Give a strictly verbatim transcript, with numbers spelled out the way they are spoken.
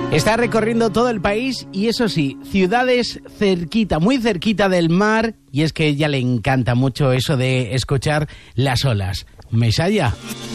Está recorriendo todo el país y eso sí, ciudades cerquita, muy cerquita del mar, y es que a ella le encanta mucho eso de escuchar las olas. Mesalla.